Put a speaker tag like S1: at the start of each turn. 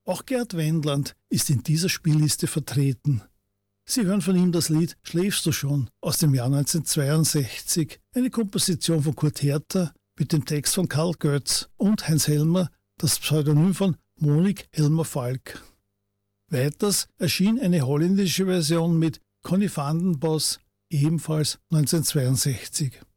S1: Auch Gerd Wendland ist in dieser Spielliste vertreten. Sie hören von ihm das Lied Schläfst du schon aus dem Jahr 1962, eine Komposition von Kurt Herter mit dem Text von Karl Götz und Heinz Helmer, das Pseudonym von Monik Helmer-Falk. Weiters erschien eine holländische Version mit Conny van den Bos, ebenfalls 1962.